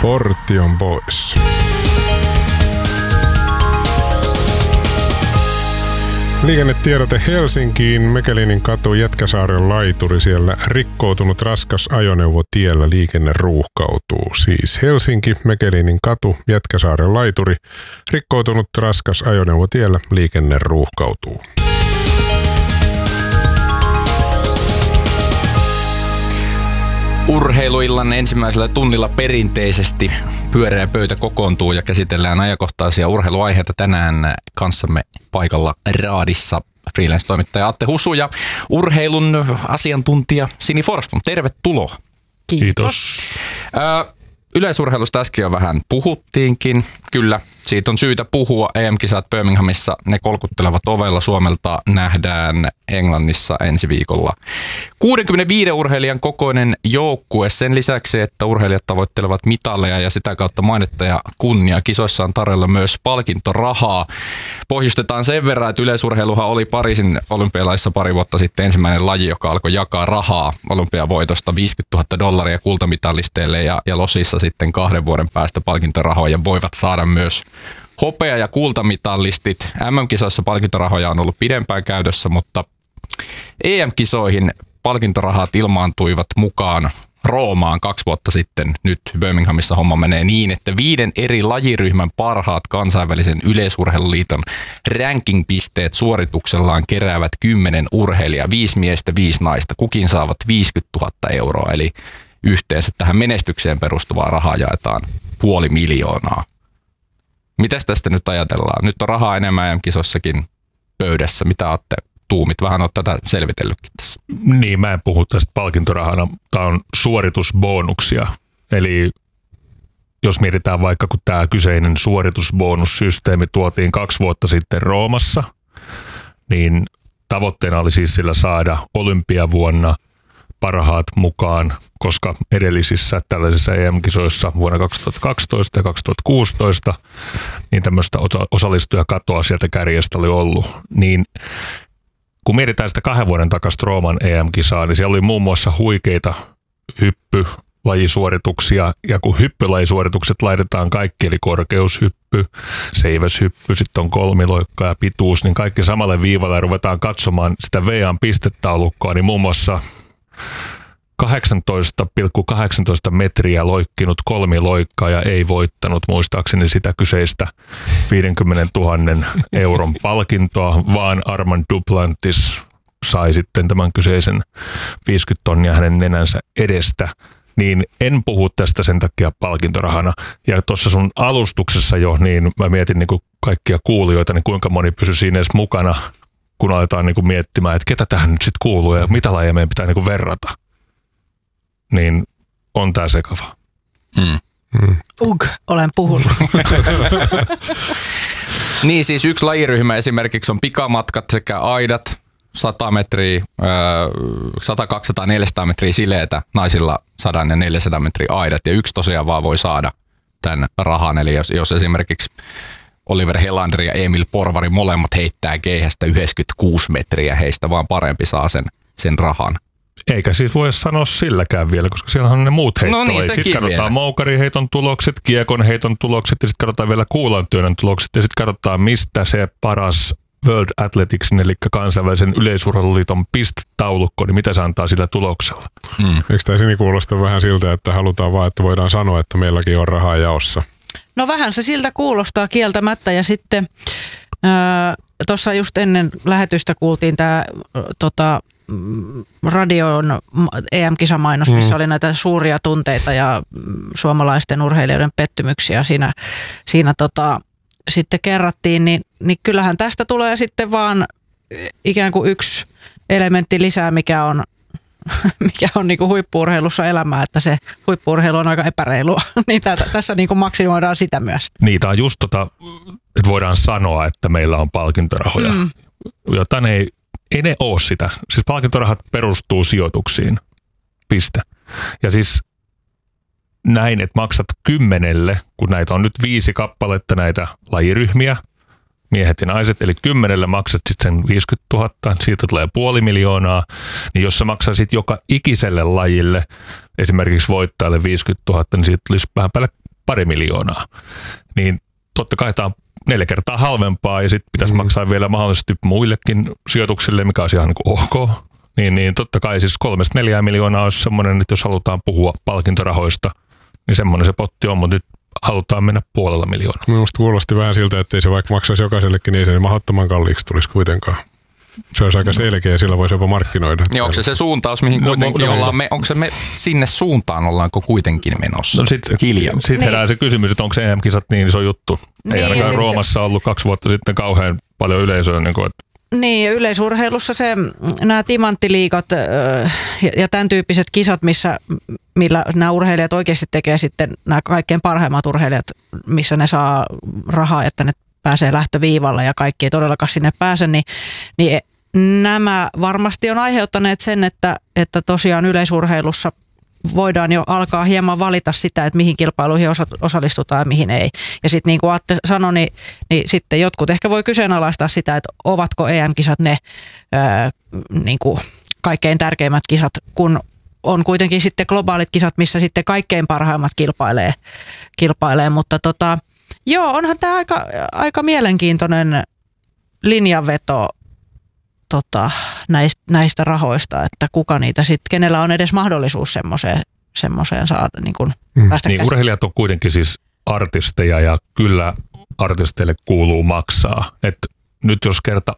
Portti on pois. Liikennetiedote Helsinkiin, Mekelinin katu, Jätkäsaaren laituri, siellä rikkoutunut raskas ajoneuvo tiellä, liikenne ruuhkautuu. Siis Helsinki, Mekelinin katu, Jätkäsaaren laituri, rikkoutunut raskas ajoneuvo tiellä, liikenne ruuhkautuu. Urheiluillan ensimmäisellä tunnilla perinteisesti pyöreä pöytä kokoontuu ja käsitellään ajankohtaisia urheiluaiheita. Tänään kanssamme paikalla Raadissa freelance-toimittaja Atte Husu ja urheilun asiantuntija Sini Forsblom. Tervetuloa. Kiitos. Yleisurheilusta äsken jo vähän puhuttiinkin. Kyllä, siitä on syytä puhua. EM-kisat Birminghamissa, ne kolkuttelevat ovella. Suomelta nähdään Englannissa ensi viikolla 65 urheilijan kokoinen joukkue. Sen lisäksi, että urheilijat tavoittelevat mitaleja ja sitä kautta mainetta ja kunnia. Kisoissa on tarjolla myös palkintorahaa. Pohjustetaan sen verran, että yleisurheiluhan oli Pariisin olympialaissa pari vuotta sitten ensimmäinen laji, joka alkoi jakaa rahaa olympiavoitosta $50,000 kultamitalisteille ja Losissa sitten 2 vuoden päästä palkintorahoja voivat saada myös hopea- ja kultamitallistit. MM-kisoissa palkintorahoja on ollut pidempään käytössä, mutta EM-kisoihin palkintorahat ilmaantuivat mukaan Roomaan 2 vuotta sitten. Nyt Birminghamissa homma menee niin, että 5 eri lajiryhmän parhaat kansainvälisen yleisurheiluliiton ranking-pisteet suorituksellaan keräävät 10 urheilijaa, 5 miestä, 5 naista. Kukin saavat €50,000, eli yhteensä tähän menestykseen perustuvaa rahaa jaetaan $500,000. Mitäs tästä nyt ajatellaan? Nyt on rahaa enemmän EM-kisossakin pöydässä. Mitä Atte tuumit? Vähän olet tätä selvitellytkin tässä. Niin, mä en puhu tästä palkintorahana. Tämä on suoritusbonuksia. Eli jos mietitään vaikka, kun tämä kyseinen suoritusbonussysteemi tuotiin 2 vuotta sitten Roomassa, niin tavoitteena oli siis sillä saada olympiavuonna parhaat mukaan, koska edellisissä tällaisissa EM-kisoissa vuonna 2012 ja 2016 niin tämmöistä osallistujakatoa sieltä kärjestä oli ollut. Niin kun mietitään sitä 2 vuoden takaisin Rooman EM-kisaa, niin siellä oli muun muassa huikeita hyppylajisuorituksia, ja kun hyppylajisuoritukset laitetaan kaikki, eli korkeushyppy, seiväshyppy, sitten on kolmiloikka ja pituus, niin kaikki samalle viivalle ja ruvetaan katsomaan sitä VA:n pistetaulukkoa, niin muun muassa 18,18 metriä loikkinut kolmiloikkaa ja ei voittanut muistaakseni sitä kyseistä €50,000 palkintoa, vaan Armand Duplantis sai sitten tämän kyseisen 50 tonnia hänen nenänsä edestä. Niin en puhu tästä sen takia palkintorahana. Ja tuossa sun alustuksessa jo, niin mä mietin niin kuin kaikkia kuulijoita, niin kuinka moni pysyy siinä edes mukana, kun aletaan niin kuin miettimään, että ketä tähän nyt sitten kuuluu ja mitä lajeja meidän pitää niin kuin verrata. Niin on tää sekava. Olen puhunut. Niin, siis yksi lajiryhmä esimerkiksi on pikamatkat sekä aidat, 100 metriä, 100, 200, 400 metriä sileetä, naisilla 100 ja 400 metriä aidat, ja yksi tosiaan vaan voi saada tämän rahan. Eli jos esimerkiksi Oliver Helander ja Emil Porvari molemmat heittää keihästä 96 metriä, heistä vaan parempi saa sen rahan. Eikä siis voi sanoa silläkään vielä, koska siellä on ne muut heittolajit. No niin, sitten katsotaan moukariheiton tulokset, kiekon heiton tulokset ja sitten katsotaan vielä kuulantyönnön tulokset ja sitten katsotaan, mistä se paras World Athleticsin, eli kansainvälisen yleisurheiluliiton pistetaulukko, niin mitä se antaa sillä tuloksella. Eikö tämä Sini kuulosta vähän siltä, että halutaan vaan, että voidaan sanoa, että meilläkin on rahaa jaossa? No vähän se siltä kuulostaa kieltämättä, ja sitten tuossa just ennen lähetystä kuultiin tämä radion EM-kisamainos, missä oli näitä suuria tunteita ja suomalaisten urheilijoiden pettymyksiä siinä sitten kerrattiin, niin kyllähän tästä tulee sitten vaan ikään kuin yksi elementti lisää, mikä on niin kuin huippu-urheilussa elämää, että se huippu-urheilu on aika epäreilua, niin tässä niin kuin maksimoidaan sitä myös. Niitä on just että voidaan sanoa, että meillä on palkintorahoja, jotain ei ne ole sitä. Siis palkintorahat perustuu sijoituksiin, piste. Ja siis näin, että maksat 10, kun näitä on nyt 5 kappaletta näitä lajiryhmiä, miehet ja naiset, eli 10 maksat sitten sen 50,000, siitä tulee $500,000, niin jos sä maksaisit joka ikiselle lajille, esimerkiksi voittajalle 50,000, niin siitä tulisi vähän päälle 2 miljoonaa. Niin totta kai tämä on 4 kertaa halvempaa ja sitten pitäisi maksaa vielä mahdollisesti muillekin sijoituksille, mikä olisi ihan niin kuin ok. Niin totta kai siis 3-4 miljoonaa olisi semmoinen, että jos halutaan puhua palkintorahoista, niin semmoinen se potti on, mutta nyt halutaan mennä 500 miljoonaa. Minusta kuulosti vähän siltä, että ei se vaikka maksaisi jokaisellekin, niin ei se mahdottoman kalliiksi tulisi kuitenkaan. Se olisi aika selkeä, sillä voisi jopa markkinoida. Niin onko se suuntaus, mihin kuitenkin ollaan, onko se sinne suuntaan ollaanko kuitenkin menossa? No sitten herää se kysymys, että onko se EM-kisat niin iso juttu. Ei ainakaan Roomassa ollut 2 vuotta sitten kauhean paljon yleisöä. Niin, ja yleisurheilussa nämä timanttiliigat ja tämän tyyppiset kisat, millä nämä urheilijat oikeasti tekee sitten, nämä kaikkein parhaimmat urheilijat, missä ne saa rahaa, että ne pääsee lähtöviivalle ja kaikki ei todellakaan sinne pääse, niin nämä varmasti on aiheuttaneet sen, että tosiaan yleisurheilussa voidaan jo alkaa hieman valita sitä, että mihin kilpailuihin osallistutaan ja mihin ei. Ja sitten niin kuin Atte sanoi, niin sitten jotkut ehkä voi kyseenalaistaa sitä, että ovatko EM-kisat ne niin kuin kaikkein tärkeimmät kisat, kun on kuitenkin sitten globaalit kisat, missä sitten kaikkein parhaimmat kilpailee. Mutta joo, onhan tämä aika mielenkiintoinen linjanveto näistä rahoista, että kuka niitä sitten, kenellä on edes mahdollisuus semmoiseen saada niin kuin päästä käsiksi. Urheilijat on kuitenkin siis artisteja ja kyllä artisteille kuuluu maksaa. Et nyt jos kerta